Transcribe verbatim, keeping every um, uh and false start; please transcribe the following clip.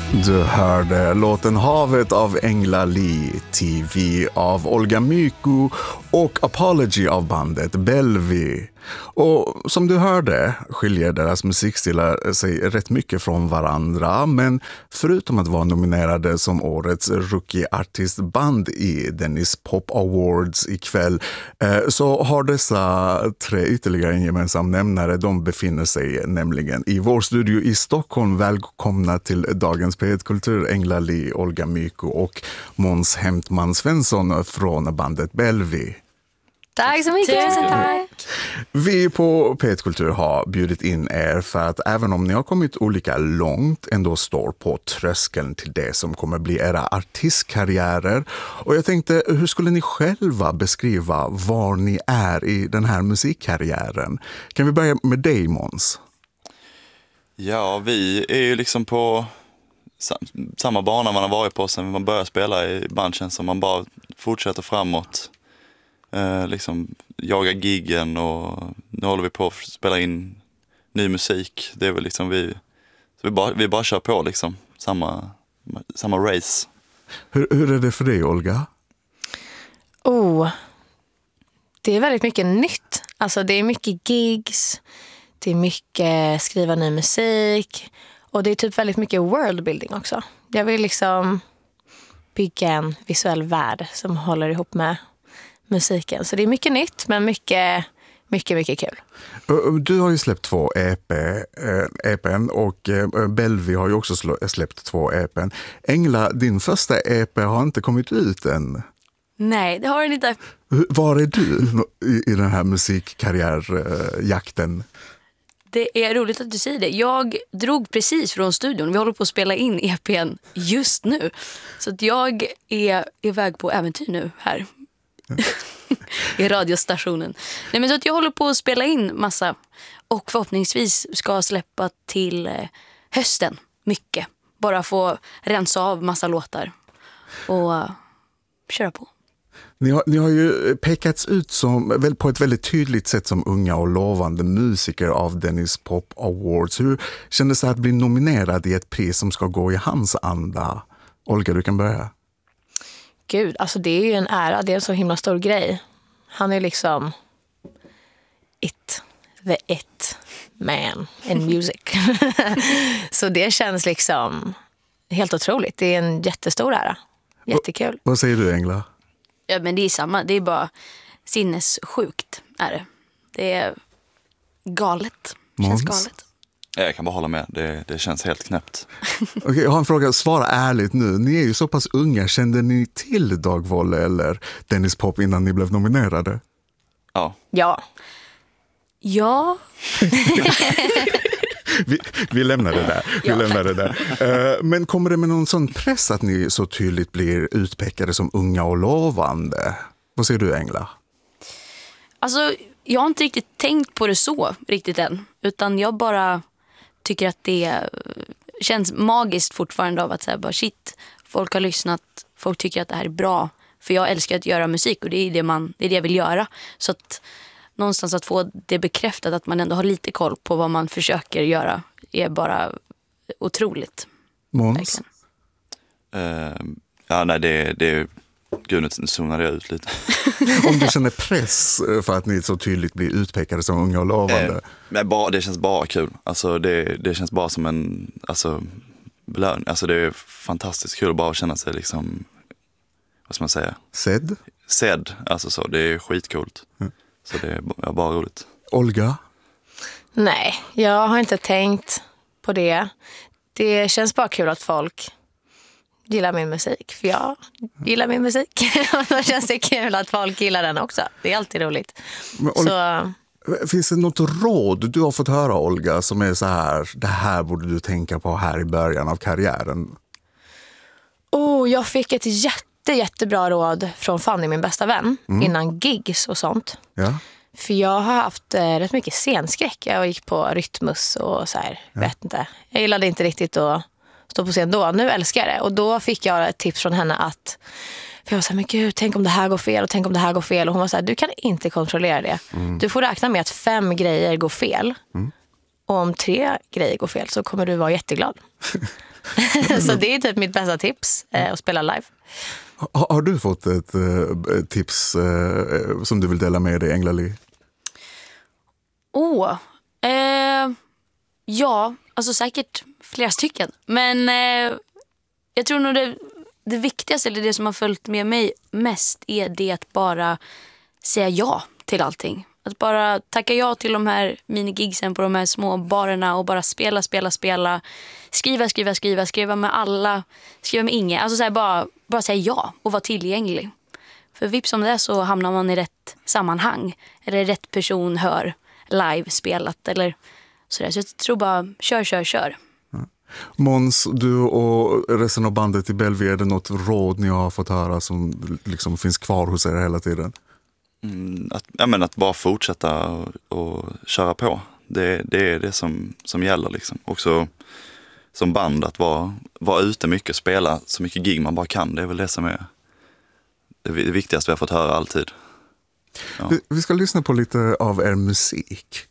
Du hörde låten Havet av Engla Lee, T V av Olga Myko och Apology av bandet Belvi. Och som du hörde skiljer deras musikstilar sig rätt mycket från varandra, men förutom att vara nominerade som årets Rookie Artist-band i Dennis Pop Awards ikväll så har dessa tre ytterligare en gemensam nämnare. De befinner sig nämligen i vår studio i Stockholm. Välkomna till dagens P ett-kultur, Engla Lee, Olga Myko och Måns Hemtman Svensson från bandet Belvi. Tack så mycket. Tusen tack. Vi på P ett-kultur har bjudit in er för att även om ni har kommit olika långt ändå står på tröskeln till det som kommer bli era artistkarriärer. Och jag tänkte, hur skulle ni själva beskriva var ni är i den här musikkarriären? Kan vi börja med dig, Måns? Ja, vi är ju liksom på samma bana man har varit på sen man började spela i branschen, som man bara fortsätter framåt. Eh, liksom jaga giggen, och nu håller vi på att spela in ny musik. Det är väl liksom vi så vi bara vi bara kör på liksom samma samma race. Hur, hur är det för dig, Olga? Oh. Det är väldigt mycket nytt. Alltså det är mycket gigs. Det är mycket skriva ny musik, och det är typ väldigt mycket worldbuilding också. Jag vill liksom bygga en visuell värld som håller ihop med musiken. Så det är mycket nytt, men mycket, mycket, mycket kul. Du har ju släppt två E P, E P:n och Belvi har ju också släppt två E P:n. Engla, din första E P har inte kommit ut än. Nej, det har den inte. Var är du i den här musikkarriärjakten? Det är roligt att du säger det. Jag drog precis från studion. Vi håller på att spela in E P:n just nu. Så att jag är iväg på äventyr nu här. I radiostationen. Nej, men så att jag håller på att spela in massa. Och förhoppningsvis ska släppa till hösten mycket. Bara få rensa av massa låtar. Och uh, köra på. Ni har, ni har ju pekats ut som, väl på ett väldigt tydligt sätt som unga och lovande musiker av Dennis Pop Awards. Hur kändes det att bli nominerad i ett pris som ska gå i hans anda? Olga, du kan börja. Gud, alltså det är ju en ära. Det är en så himla stor grej. Han är liksom it, the it man in music. Så det känns liksom helt otroligt. Det är en jättestor ära. Jättekul. Vad säger du, Engla? Ja, men det är samma. Det är bara sinnessjukt är det. Det är galet. Det känns galet. Jag kan bara hålla med. Det, det känns helt knäppt. Okej, jag har en fråga. Svara ärligt nu. Ni är ju så pass unga. Kände ni till Dag Wolle eller Dennis Pop innan ni blev nominerade? Ja. Ja. Ja. vi, vi lämnar det där. Vi Ja, lämnar det där. Uh, men kommer det med någon sån press att ni så tydligt blir utpekade som unga och lovande? Vad säger du, Engla? Alltså, jag har inte riktigt tänkt på det så riktigt än. Utan jag bara tycker att det känns magiskt fortfarande av att säga bara shit, folk har lyssnat, folk tycker att det här är bra. För jag älskar att göra musik, och det är det, man, det är det jag vill göra. Så att någonstans att få det bekräftat att man ändå har lite koll på vad man försöker göra är bara otroligt. Måns? Uh, ja, nej, det, det Gud, nu zonade jag ut lite. Om du känner press för att ni så tydligt blir utpekade som unga och lovande? Eh, men bara, det känns bara kul. Alltså det, det känns bara som en alltså, belön. Alltså det är fantastiskt kul att bara känna sig liksom, vad ska man säga? Sedd? Sedd, alltså så. Det är skitcoolt. Mm. Så det är bara, bara roligt. Olga? Nej, jag har inte tänkt på det. Det känns bara kul att folk gillar min musik. För jag gillar min musik. Och då känns det kul att folk gillar den också. Det är alltid roligt. Men, Olga, så... finns det något råd du har fått höra, Olga, som är så här, det här borde du tänka på här i början av karriären? Oh, jag fick ett jätte, jättebra råd från Fanny, min bästa vän, mm. innan gigs och sånt. Ja. För jag har haft eh, rätt mycket scenskräck. Jag gick på Rytmus och så här, ja. vet inte. Jag gillade inte riktigt att stå på scen då. Nu älskar jag det. Och då fick jag ett tips från henne att, för jag var så här, men gud, tänk om det här går fel och tänk om det här går fel. Och hon var så här, du kan inte kontrollera det. Mm. Du får räkna med att fem grejer går fel. Mm. Och om tre grejer går fel så kommer du vara jätteglad. Så det är typ mitt bästa tips, eh, att spela live. Har, har du fått ett eh, tips eh, som du vill dela med dig, Engla-Li? Åh, oh, eh, ja, alltså säkert flera stycken. Men eh, jag tror nog det, det viktigaste, eller det som har följt med mig mest, är det att bara säga ja till allting. Att bara tacka ja till de här minigigsen på de här små barerna och bara spela, spela, spela. Skriva, skriva, skriva, skriva med alla, skriva med ingen. Alltså så här, bara, bara säga ja och vara tillgänglig. För vips om det så hamnar man i rätt sammanhang. Eller rätt person hör live spelat eller sådär. Så jag tror bara, kör, kör, kör. Måns, du och resten av bandet i Bellevue, är det något råd ni har fått höra som liksom finns kvar hos er hela tiden? Mm, att, ja, men att bara fortsätta och, och köra på. Det, det är det som, som gäller. Liksom. Också som band, att vara, vara ute mycket, spela så mycket gig man bara kan. Det är väl det som är det viktigaste vi har fått höra alltid. Ja. Vi, vi ska lyssna på lite av er musik.